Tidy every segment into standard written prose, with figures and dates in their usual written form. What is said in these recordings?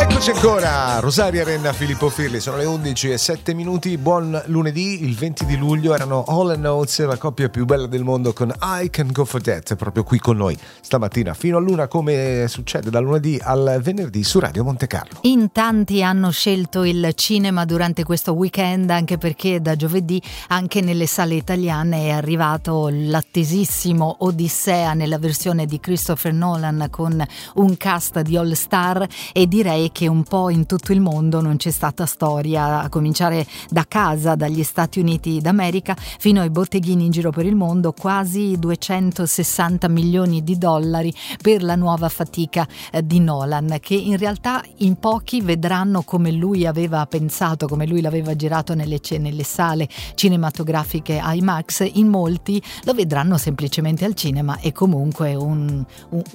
Eccoci ancora, Rosaria Renna, Filippo Firli, sono le 11:07, buon lunedì, il 20 di luglio, erano Hall & Oates, la coppia più bella del mondo con I Can Go For That, proprio qui con noi stamattina fino all'una, come succede dal lunedì al venerdì su Radio Monte Carlo. In tanti hanno scelto il cinema durante questo weekend, anche perché da giovedì anche nelle sale italiane è arrivato l'attesissimo Odissea nella versione di Christopher Nolan con un cast di all star, e direi che un po' in tutto il mondo non c'è stata storia, a cominciare da casa, dagli Stati Uniti d'America fino ai botteghini in giro per il mondo, quasi 260 milioni di dollari per la nuova fatica di Nolan, che in realtà in pochi vedranno come lui aveva pensato, come lui l'aveva girato nelle sale cinematografiche IMAX, in molti lo vedranno semplicemente al cinema, e comunque un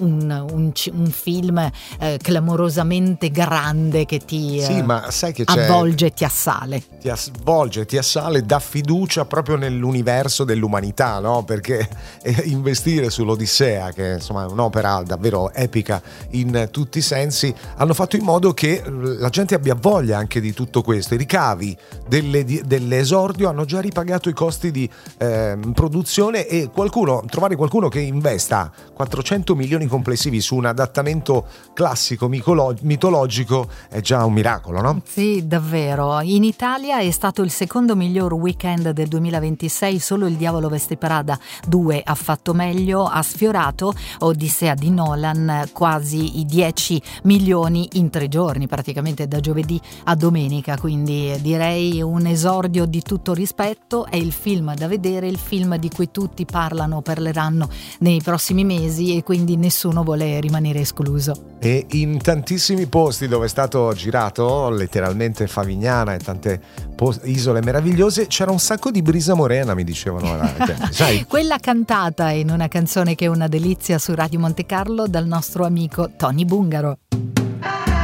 film clamorosamente grande che ti ma sai che c'è, avvolge e ti assale. Ti assale, dà fiducia proprio nell'universo dell'umanità, no? Perché investire sull'Odissea, che insomma è un'opera davvero epica in tutti i sensi, hanno fatto in modo che la gente abbia voglia anche di tutto questo. I ricavi dell'esordio hanno già ripagato i costi di produzione, e trovare qualcuno che investa 400 milioni complessivi su un adattamento classico mitologico è già un miracolo, no? Sì, davvero. In Italia è stato il secondo miglior weekend del 2026, solo Il Diavolo Veste Prada 2 ha fatto meglio, ha sfiorato Odissea di Nolan quasi i 10 milioni in 3 giorni, praticamente da giovedì a domenica, quindi direi un esordio di tutto rispetto. È il film da vedere, il film di cui tutti parleranno nei prossimi mesi, e quindi nessuno vuole rimanere escluso. E in tantissimi posti dove è stato girato, letteralmente Favignana e tante isole meravigliose, c'era un sacco di brisa morena, mi dicevano. Sai? Quella cantata in una canzone che è una delizia su Radio Monte Carlo dal nostro amico Tony Bungaro.